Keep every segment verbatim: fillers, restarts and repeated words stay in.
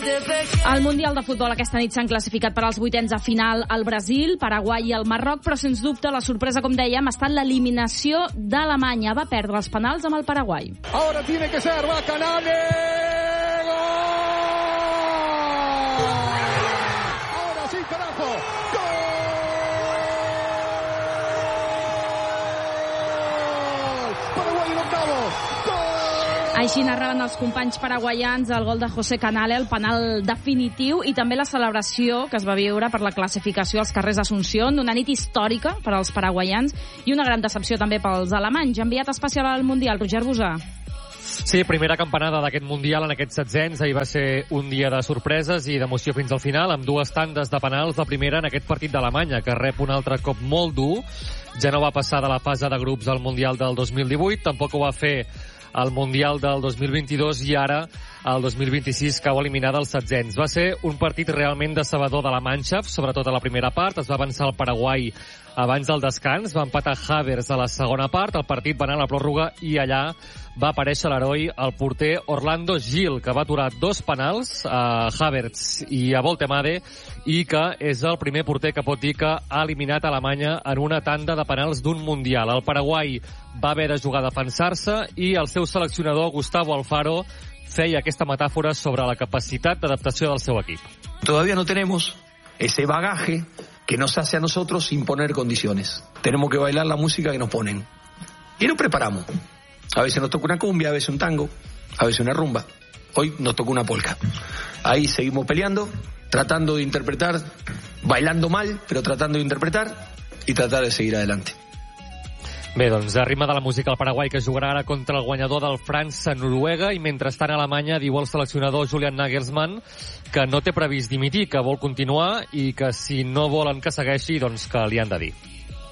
Al Mundial de Futbol aquesta nit s'han classificat per als vuitens de final el Brasil, Paraguai i el Marroc, però sens dubte la sorpresa, com dèiem, ha estat l'eliminació d'Alemanya. Va perdre els penals amb el Paraguai. Ahora tiene que ser, va Canales. ¡Gol! Ahora sí, carajo. ¡Gol! Paraguay en octavos. ¡Gol! Així narraven els companys paraguaians el gol de José Canale, el penal definitiu, i també la celebració que es va viure per la classificació als carrers d'Asunción, una nit històrica per als paraguaians i una gran decepció també pels alemanys. Enviat especial al Mundial, Roger Busà. Sí, primera campanada d'aquest Mundial en aquests setzents. Ahir va ser un dia de sorpreses i d'emoció fins al final, amb dues tandes de penals. La primera en aquest partit d'Alemanya, que rep un altre cop molt dur. Ja no va passar de la fase de grups al Mundial del dos mil divuit, tampoc ho va fer al Mundial del dos mil vint-i-dos i ara el dos mil vint-i-sis cau eliminada als setzents. Va ser un partit realment decebedor de la Mannschaft, sobretot a la primera part. Es va avançar el Paraguai abans del descans, va empatar Havertz a la segona part, el partit va anar a la pròrroga i allà va aparèixer l'heroi, el porter Orlando Gil, que va aturar dos penals a Havertz i a Voltemade, i que és el primer porter que pot dir que ha eliminat Alemanya en una tanda de penals d'un Mundial. El Paraguai va haver de jugar a defensar-se i el seu seleccionador, Gustavo Alfaro, feia aquesta metàfora sobre la capacitat d'adaptació del seu equip. Todavía no tenemos ese bagaje que nos hace a nosotros imponer condiciones. Tenemos que bailar la música que nos ponen. Y nos preparamos. A veces nos toca una cumbia, a veces un tango, a veces una rumba. Hoy nos toca una polka. Ahí seguimos peleando, tratando de interpretar, bailando mal, pero tratando de interpretar y tratar de seguir adelante. Bé, doncs a ritme de la música el Paraguai, que jugarà ara contra el guanyador del França-Noruega, i mentrestant a Alemanya diu el seleccionador Julian Nagelsmann que no té previst dimitir, que vol continuar i que si no volen que segueixi, doncs que li han de dir.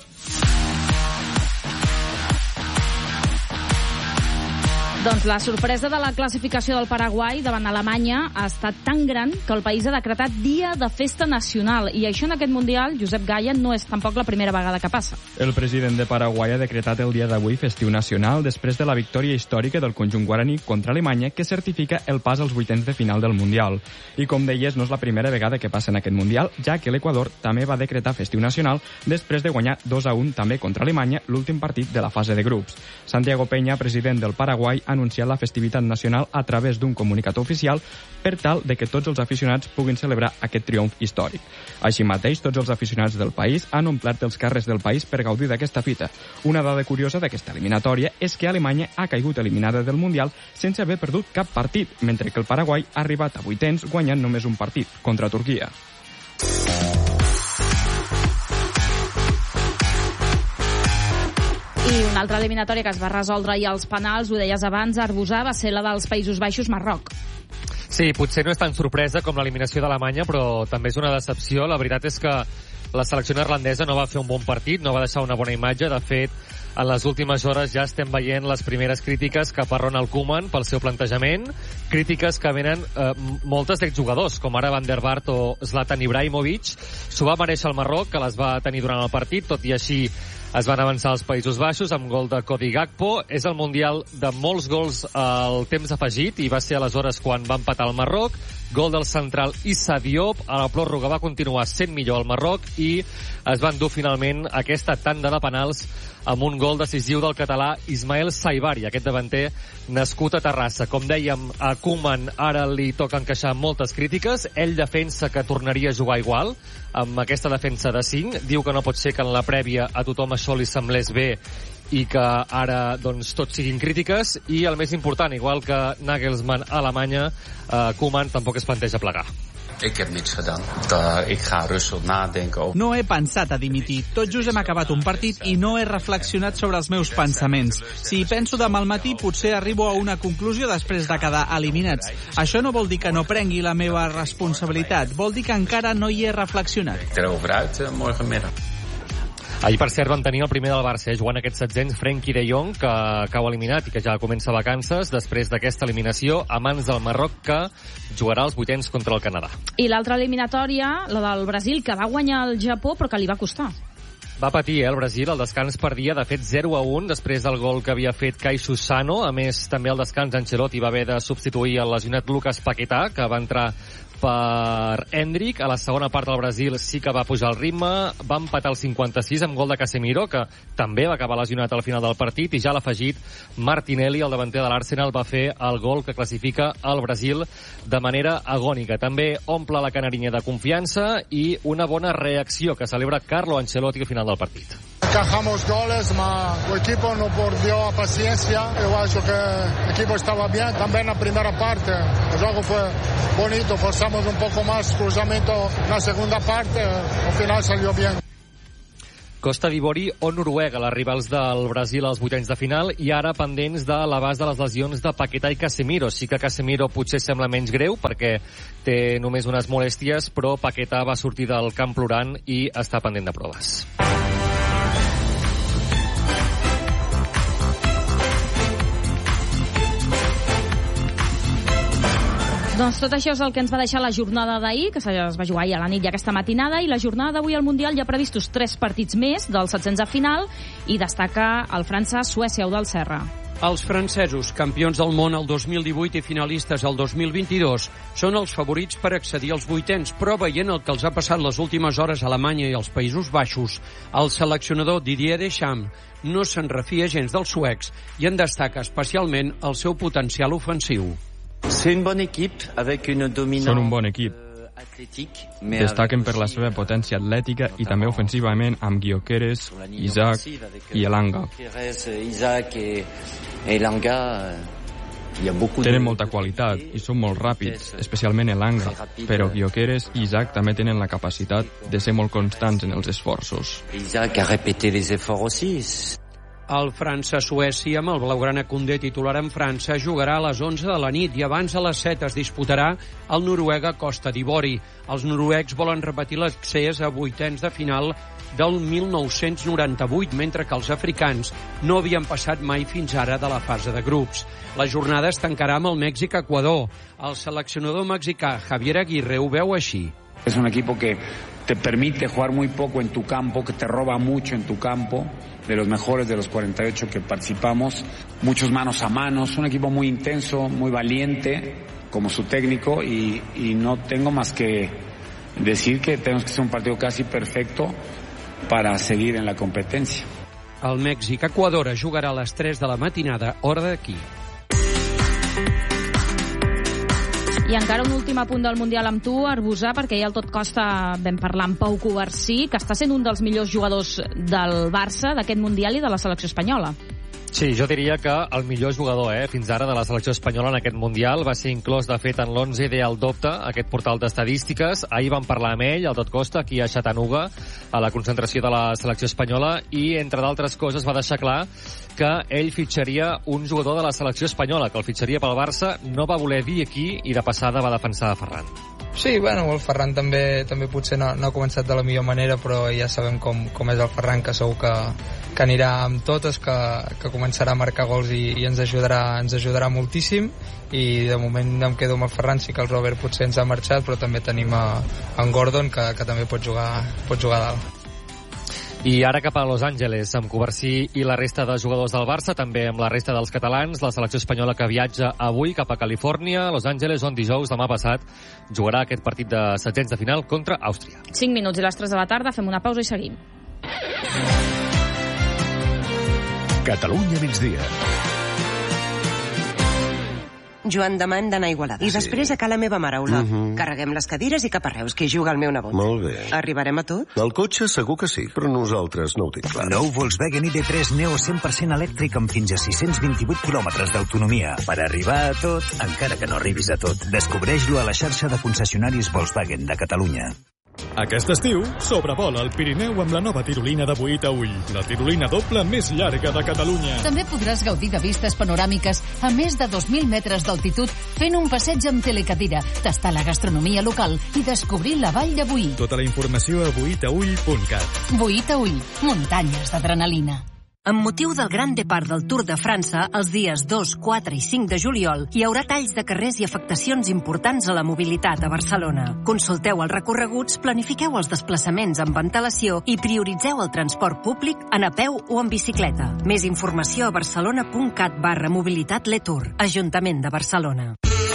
Doncs la sorpresa de la classificació del Paraguai davant Alemanya ha estat tan gran que el país ha decretat dia de festa nacional. I això en aquest Mundial, Josep Gaya, no és tampoc la primera vegada que passa. El president de Paraguai ha decretat el dia d'avui festiu nacional després de la victòria històrica del conjunt guaraní contra Alemanya, que certifica el pas als vuitens de final del Mundial. I com deies, no és la primera vegada que passa en aquest Mundial, ja que l'Equador també va decretar festiu nacional després de guanyar dos a un també contra Alemanya l'últim partit de la fase de grups. Santiago Peña, president del Paraguai, ha anunciat la festivitat nacional a través d'un comunicat oficial per tal de que tots els aficionats puguin celebrar aquest triomf històric. Així mateix, tots els aficionats del país han omplert els carrers del país per gaudir d'aquesta fita. Una dada curiosa d'aquesta eliminatòria és que Alemanya ha caigut eliminada del Mundial sense haver perdut cap partit, mentre que el Paraguai ha arribat a vuitens guanyant només un partit, contra Turquia. I una altra eliminatòria que es va resoldre ahir als penals, ho deies abans, Arbusà, va ser la dels Països Baixos-Marroc. Sí, potser no és tan sorpresa com l'eliminació d'Alemanya, però també és una decepció. La veritat és que la selecció neerlandesa no va fer un bon partit, no va deixar una bona imatge. De fet, en les últimes hores ja estem veient les primeres crítiques cap a Ronald Koeman pel seu plantejament, crítiques que venen eh, moltes d'exjugadors, com ara Van der Vaart o Zlatan Ibrahimovic. S'ho va mereixer el Marroc, que les va tenir durant el partit, tot i així es van avançar als Països Baixos amb gol de Cody Gakpo. És el Mundial de molts gols al temps afegit i va ser aleshores quan va empatar el Marroc. Gol del central Issa Diop. A la pròrroga va continuar sent millor el Marroc i es van dur finalment aquesta tanda de penals amb un gol decisiu del català Ismael Saibari, aquest davanter nascut a Terrassa. Com dèiem, a Koeman ara li toca encaixar moltes crítiques. Ell defensa que tornaria a jugar igual amb aquesta defensa de cinc. Diu que no pot ser que en la prèvia a tothom això li semblés bé i que ara doncs, tot siguin crítiques. I el més important, igual que Nagelsmann a Alemanya, eh, Koeman tampoc es planteja plegar. Ik heb niets gedaan. Uh, ik ga rustig nadenken over... No he pensat a dimitir. Tot just hem acabat un partit i no he reflexionat sobre els meus pensaments. Si penso demà al matí, potser arribo a una conclusió després de quedar eliminats. Això no vol dir que no prengui la meva responsabilitat. Vol dir que encara no hi he reflexionat. Ik erover uit uh, morgenmiddag. Ahir, per cert, van tenir el primer del Barça, eh, jugant aquests setzents, Frenkie de Jong, que cau eliminat i que ja comença vacances després d'aquesta eliminació a mans del Marroc, que jugarà els vuitens contra el Canadà. I l'altra eliminatòria, la del Brasil, que va guanyar el Japó, però que li va costar. Va patir, eh, el Brasil, el descans perdia, de fet, zero a un, després del gol que havia fet Kaixo Sano. A més, també al descans Ancelotti va haver de substituir el lesionat Lucas Paquetá, que va entrar per Endrick. A la segona part del Brasil sí que va pujar el ritme, va empatar el cinquanta-sis amb gol de Casemiro, que també va acabar lesionat al final del partit, i ja l'ha afegit Martinelli, el davanter de l'Arsenal, va fer el gol que classifica el Brasil de manera agònica. També omple la canarinya de confiança i una bona reacció que celebra Carlo Ancelotti al final del partit. Encajamos goles, ma el equipo no perdió paciencia. Yo acho que el equipo estaba bien. También en la primera parte el juego fue bonito, forzamos un poco más cruzamiento en la segunda parte, al final salió bien. Costa d'Ivori o Noruega, les rivals del Brasil als vuitens de final, i ara pendents de l'abast de les lesions de Paquetá i Casemiro. Sí que Casemiro potser sembla menys greu perquè té només unes molèsties, però Paquetá va sortir del camp plorant i està pendent de proves. Doncs tot això és el que ens va deixar la jornada d'ahir, que es va jugar ahir a la nit i aquesta matinada, i la jornada d'avui al Mundial hi ha previstos tres partits més dels setzents de final, i destaca el França-Suècia, del Serra. Els francesos, campions del món el dos mil divuit i finalistes el dos mil vint-i-dos, són els favorits per accedir als vuitens, però veient el que els ha passat les últimes hores a Alemanya i als Països Baixos, el seleccionador Didier Deschamps no se'n refia gens dels suecs i en destaca especialment el seu potencial ofensiu. Són un bon equip. Destaquen per la seva potència atlètica i també ofensivament amb Gyökeres, Isaac i Elanga. Tenen molta qualitat i són molt ràpids, especialment Elanga, però Gyökeres i Isaac també tenen la capacitat de ser molt constants en els esforços. El França-Suècia, amb el blaugrana Koundé titular en França, jugarà a les onze de la nit i abans a les set es disputarà el Noruega-Costa d'Ivori. Els noruecs volen repetir l'accés a vuitens de final del mil nou-cents noranta-vuit, mentre que els africans no havien passat mai fins ara de la fase de grups. La jornada es tancarà amb el Mèxic-Equador. El seleccionador mexicà Javier Aguirre ho veu així. Es un equipo que te permite jugar muy poco en tu campo, que te roba mucho en tu campo, de los mejores de los cuarenta y ocho que participamos, muchos manos a manos, un equipo muy intenso, muy valiente, como su técnico, y, y no tengo más que decir que tenemos que ser un partido casi perfecto para seguir en la competencia. El Mèxic-Equador jugarà a les tres de la matinada, hora d'aquí. I encara un últim apunt del Mundial amb tu, Arbusà, perquè ja al tot costa vam parlar amb Pau Covarsí, que està sent un dels millors jugadors del Barça, d'aquest Mundial i de la selecció espanyola. Sí, jo diria que el millor jugador eh, fins ara de la selecció espanyola en aquest Mundial va ser inclòs, de fet, en l'onze ideal d'Opta, aquest portal d'estadístiques. Ahir vam parlar amb ell, al tot costa, aquí a Chattanooga, a la concentració de la selecció espanyola, i, entre d'altres coses, va deixar clar que ell fitxaria un jugador de la selecció espanyola, que el fitxaria pel Barça, no va voler dir aquí, i de passada va defensar Ferran. Sí, bueno, el Ferran també també potser no, no ha començat de la millor manera, però ja sabem com, com és el Ferran, que segur que, que anirà amb totes, que, que començarà a marcar gols i, i ens ajudarà ens ajudarà moltíssim, i de moment em quedo amb el Ferran. Sí que el Robert potser ens ha marxat, però també tenim a, a en Gordon, que, que també pot jugar, pot jugar a dalt. I ara cap a Los Angeles, amb Covarsí i la resta de jugadors del Barça, també amb la resta dels catalans, la selecció espanyola que viatja avui cap a Califòrnia, Los Angeles, on dijous, demà passat, jugarà aquest partit de setzents de final contra Àustria. cinc minuts i les tres de la tarda, fem una pausa i seguim. Catalunya migdia. Joan, demà hem d'anar a Igualada. I després a ca la meva mare, Ola. Uh -huh. Carreguem les cadires i cap a Reus, que hi juga el meu nebot. Molt bé. Arribarem a tot? El cotxe segur que sí, però nosaltres no ho tinc clar. Nou Volkswagen I D tres Neo cent per cent elèctric amb fins a sis-cents vint-i-vuit quilòmetres d'autonomia. Per arribar a tot, encara que no arribis a tot. Descobreix-lo a la xarxa de concessionaris Volkswagen de Catalunya. Aquest estiu, sobrevola el Pirineu amb la nova tirolina de Boí a Ull, la tirolina doble més llarga de Catalunya. També podràs gaudir de vistes panoràmiques a més de dos mil metres d'altitud fent un passeig amb telecadira, tastar la gastronomia local i descobrir la vall de Boí. Tota la informació a boí a ull punt cat. Boí a Ull, muntanyes d'adrenalina. Amb motiu del Gran Depart del Tour de França, els dies dos, quatre i cinc de juliol, hi haurà talls de carrers i afectacions importants a la mobilitat a Barcelona. Consulteu els recorreguts, planifiqueu els desplaçaments amb antelació i prioritzeu el transport públic en a peu o en bicicleta. Més informació a barcelona punt cat barra mobilitat Letour, Ajuntament de Barcelona.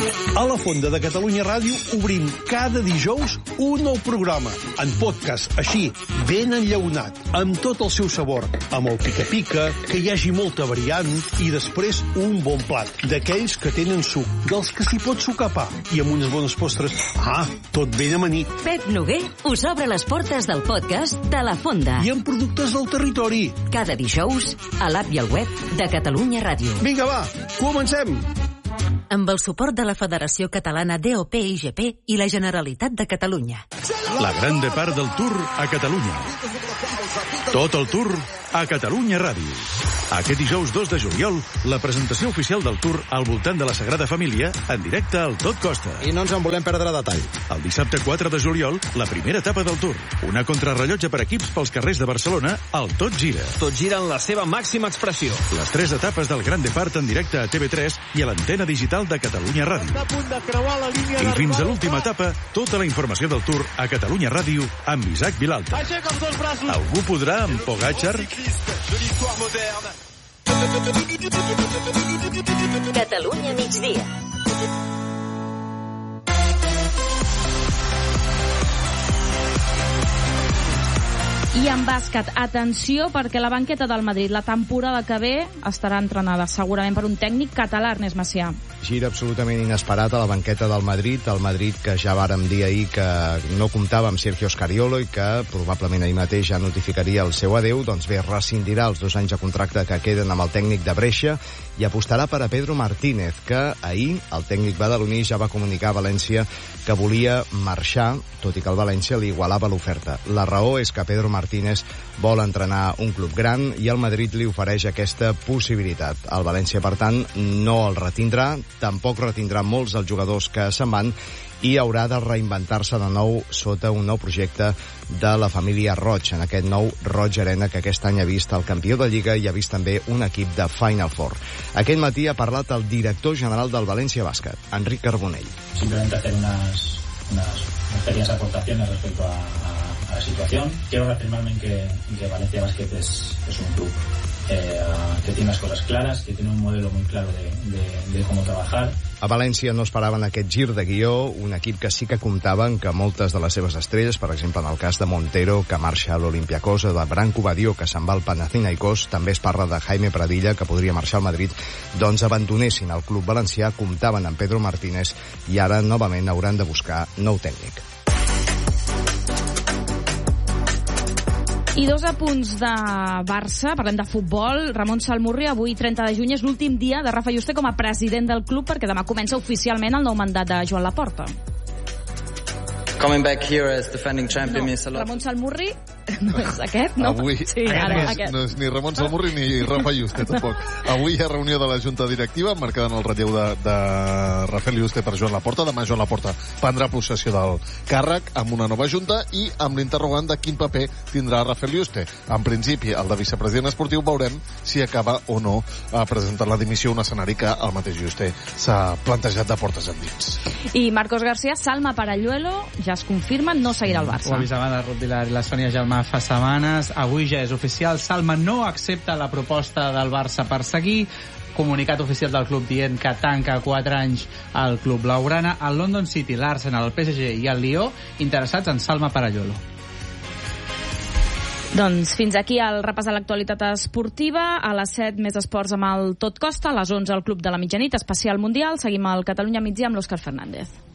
A la Fonda de Catalunya Ràdio obrim cada dijous un nou programa, en podcast, així, ben enllaunat, amb tot el seu sabor, amb el pica-pica, que hi hagi molta variant, i després un bon plat, d'aquells que tenen suc, dels que s'hi pot sucar pa, i amb unes bones postres. Ah, tot ben amanit. Pep Noguer us obre les portes del podcast de la Fonda. I amb productes del territori. Cada dijous, a l'app i al web de Catalunya Ràdio. Vinga, va, comencem! Amb el suport de la Federació Catalana D O P I G P i la Generalitat de Catalunya. La gran part del Tour a Catalunya. Tot el Tour a Catalunya Ràdio. Aquest dijous dos de juliol, la presentació oficial del Tour al voltant de la Sagrada Família en directe al Tot Costa. I no ens en volem perdre detall. El dissabte quatre de juliol, la primera etapa del Tour. Una contrarrellotge per equips pels carrers de Barcelona al Tot Gira. Tot gira en la seva màxima expressió. Les tres etapes del Gran Depart en directe a T V tres i a l'antena digital de Catalunya Ràdio. I fins a l'última etapa, tota la informació del Tour a Catalunya Ràdio amb Isaac Vilalta. Algú podrà amb Pogacar? Catalunya migdia. I en bàsquet, atenció, perquè la banqueta del Madrid la temporada que ve estarà entrenada segurament per un tècnic català, Ernest Macià. Gir absolutament inesperat a la banqueta del Madrid, el Madrid que ja vàrem dir ahir que no comptava amb Sergio Scariolo i que probablement ahir mateix ja notificaria el seu adeu, doncs bé, rescindirà els dos anys de contracte que queden amb el tècnic de Brescia i apostarà per a Pedro Martínez, que ahir el tècnic badaloní ja va comunicar a València que volia marxar, tot i que el València li igualava l'oferta. La raó és que Pedro Martínez vol entrenar un club gran i el Madrid li ofereix aquesta possibilitat. El València, per tant, no el retindrà, tampoc retindrà molts dels jugadors que se'n van i haurà de reinventar-se de nou sota un nou projecte de la família Roig, en aquest nou Roig Arena que aquest any ha vist el campió de Lliga i ha vist també un equip de Final Four. Aquest matí ha parlat el director general del València Bàsquet, Enric Carbonell. Simplemente hacer unas, unas pequeñas aportaciones respecto a, a, a la situación. Quiero reafirmarme en que, en que Valencia Bàsquet es, es un club eh, que tiene las cosas claras, que tiene un modelo muy claro de, de, de cómo trabajar. A València no esperaven aquest gir de guió, un equip que sí que comptaven que moltes de les seves estrelles, per exemple en el cas de Montero, que marxa a l'Olympiacos, o de Branco Badio, que se'n va al Panathinaikos, també es parla de Jaime Pradilla, que podria marxar al Madrid, doncs abandonessin el club valencià, comptaven amb Pedro Martínez i ara novament hauran de buscar nou tècnic. I dos apunts de Barça, parlem de futbol. Ramon Salmurri, avui trenta de juny és l'últim dia de Rafa Juste com a president del club perquè demà comença oficialment el nou mandat de Joan Laporta. Coming back here as defending champion no, Ramon Salmurri no és aquest, no? Avui sí, ara, no, és, aquest. no és ni Ramon Salmurri ni Rafa Juste, tampoc. Avui hi ha reunió de la Junta Directiva marcada en el relleu de, de Rafael Juste per Joan Laporta. Demà Joan Laporta prendrà possessió del càrrec amb una nova junta i amb l'interrogant de quin paper tindrà Rafael Juste. En principi, el de vicepresident esportiu, veurem si acaba o no a presentar la dimissió, un escenari que el mateix Juste s'ha plantejat de portes endins. I Marcos García, Salma Paralluelo, ja es confirma, no seguirà al Barça. Ho avisaven la Ruth Vilar i la Sònia Gelmà fa setmanes. Avui ja és oficial. Salma no accepta la proposta del Barça per seguir. Comunicat oficial del club dient que tanca quatre anys al club blaugrana. El London City, l'Arsenal, el P S G i el Lió interessats en Salma Paralluelo. Doncs fins aquí el repàs de l'actualitat esportiva. A les set més esports amb el Tot Costa, a les onze el Club de la Mitjanit, especial mundial. Seguim al Catalunya migdia amb l'Òscar Fernández.